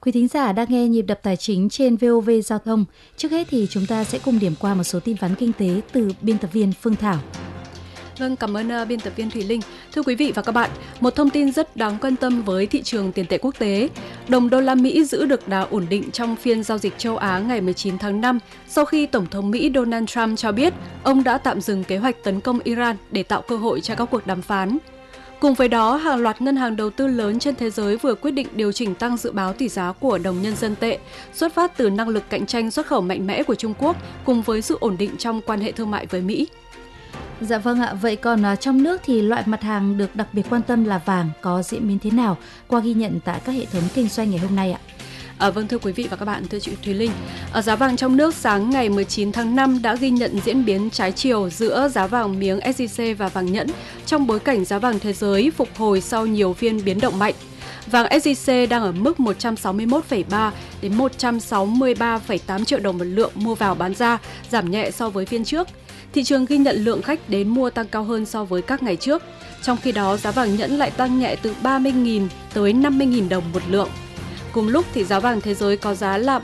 Quý thính giả đang nghe nhịp đập tài chính trên VOV Giao thông. Trước hết thì chúng ta sẽ cùng điểm qua một số tin vắn kinh tế từ biên tập viên Phương Thảo. Vâng, cảm ơn biên tập viên Thùy Linh. Thưa quý vị và các bạn, một thông tin rất đáng quan tâm với thị trường tiền tệ quốc tế. Đồng đô la Mỹ giữ được đà ổn định trong phiên giao dịch châu Á ngày 19 tháng 5 sau khi Tổng thống Mỹ Donald Trump cho biết ông đã tạm dừng kế hoạch tấn công Iran để tạo cơ hội cho các cuộc đàm phán. Cùng với đó, hàng loạt ngân hàng đầu tư lớn trên thế giới vừa quyết định điều chỉnh tăng dự báo tỷ giá của đồng nhân dân tệ, xuất phát từ năng lực cạnh tranh xuất khẩu mạnh mẽ của Trung Quốc cùng với sự ổn định trong quan hệ thương mại với Mỹ. Dạ vâng ạ, vậy còn trong nước thì loại mặt hàng được đặc biệt quan tâm là vàng có diễn biến thế nào qua ghi nhận tại các hệ thống kinh doanh ngày hôm nay ạ? Vâng, thưa quý vị và các bạn, thưa chị Thùy Linh, giá vàng trong nước sáng ngày 19 tháng 5 đã ghi nhận diễn biến trái chiều giữa giá vàng miếng SJC và vàng nhẫn trong bối cảnh giá vàng thế giới phục hồi sau nhiều phiên biến động mạnh. Vàng SJC đang ở mức 161,3 đến 163,8 triệu đồng một lượng mua vào bán ra, giảm nhẹ so với phiên trước. Thị trường ghi nhận lượng khách đến mua tăng cao hơn so với các ngày trước. Trong khi đó, giá vàng nhẫn lại tăng nhẹ từ 30.000 tới 50.000 đồng một lượng. Cùng lúc thì giá vàng thế giới có giá là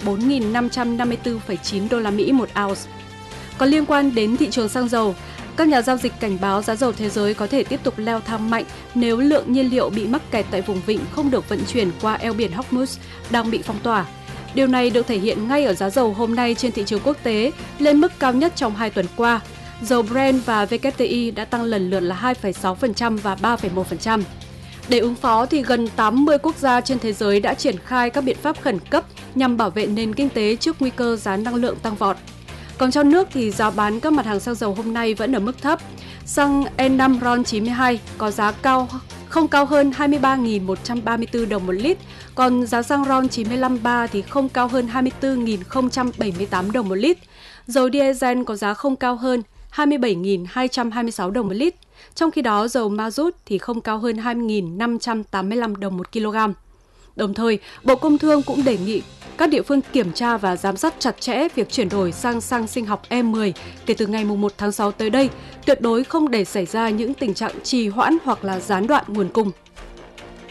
4.554,9 đô la Mỹ một ounce. Còn liên quan đến thị trường xăng dầu, các nhà giao dịch cảnh báo giá dầu thế giới có thể tiếp tục leo thang mạnh nếu lượng nhiên liệu bị mắc kẹt tại vùng vịnh không được vận chuyển qua eo biển Hormuz đang bị phong tỏa. Điều này được thể hiện ngay ở giá dầu hôm nay trên thị trường quốc tế lên mức cao nhất trong 2 tuần qua. Dầu Brent và WTI đã tăng lần lượt là 2,6% và 3,1%. Để ứng phó thì gần 80 quốc gia trên thế giới đã triển khai các biện pháp khẩn cấp nhằm bảo vệ nền kinh tế trước nguy cơ giá năng lượng tăng vọt. Còn trong nước thì giá bán các mặt hàng xăng dầu hôm nay vẫn ở mức thấp. Xăng E5 RON92 có giá không cao hơn 23.134 đồng một lít, còn giá xăng RON95 thì không cao hơn 24.078 đồng một lít. Dầu diesel có giá không cao hơn 27.226 đồng một lít. Trong khi đó, dầu ma-rút thì không cao hơn 2.585 đồng một kg. Đồng thời, Bộ Công Thương cũng đề nghị các địa phương kiểm tra và giám sát chặt chẽ việc chuyển đổi sang xăng sinh học E10 kể từ ngày 1 tháng 6 tới đây, tuyệt đối không để xảy ra những tình trạng trì hoãn hoặc là gián đoạn nguồn cung.